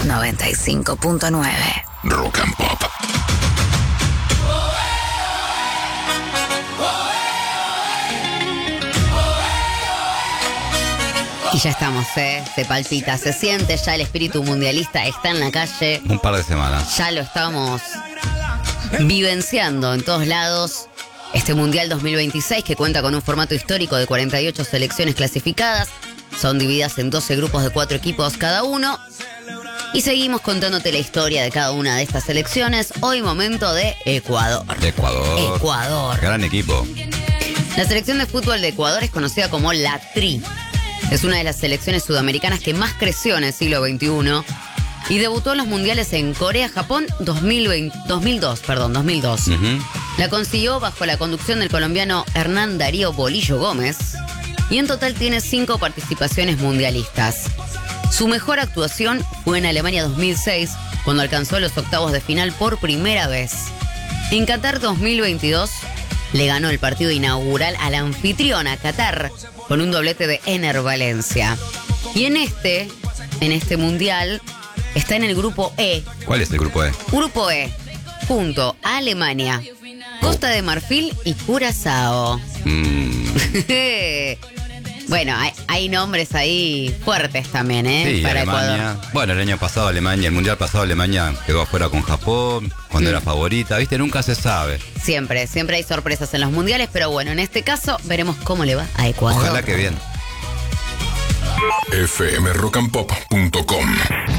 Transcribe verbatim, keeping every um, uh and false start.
noventa y cinco punto nueve. Rock and Pop. Y ya estamos, ¿eh? Se palpita, se siente, ya el espíritu mundialista está en la calle. Un par de semanas. Ya lo estamos vivenciando en todos lados. Este Mundial dos mil veintiséis, que cuenta con un formato histórico de cuarenta y ocho selecciones clasificadas. Son divididas en doce grupos de cuatro equipos cada uno. Y seguimos contándote la historia de cada una de estas selecciones. Hoy momento de Ecuador. Ecuador. Ecuador. Gran equipo. La selección de fútbol de Ecuador es conocida como la Tri. Es una de las selecciones sudamericanas que más creció en el siglo veintiuno y debutó en los mundiales en Corea, Japón, dos mil veinte, dos mil dos, perdón, dos mil dos. Uh-huh. La consiguió bajo la conducción del colombiano Hernán Darío Bolillo Gómez y en total tiene cinco participaciones mundialistas. Su mejor actuación fue en Alemania dos mil seis, cuando alcanzó los octavos de final por primera vez. En Qatar dos mil veintidós le ganó el partido inaugural a la anfitriona Qatar con un doblete de Ener Valencia. Y en este, en este mundial, está en el grupo E. ¿Cuál es el grupo E? Grupo E, junto a Alemania, Costa de Marfil y Curazao. Mm. Bueno, hay, hay nombres ahí fuertes también, ¿eh? Sí, para Alemania. Ecuador. Bueno, el año pasado Alemania, el mundial pasado Alemania quedó afuera con Japón, cuando Mm. era favorita, ¿viste? Nunca se sabe. Siempre, siempre hay sorpresas en los mundiales, pero bueno, en este caso veremos cómo le va a Ecuador. Ojalá que bien. f m rock and pop punto com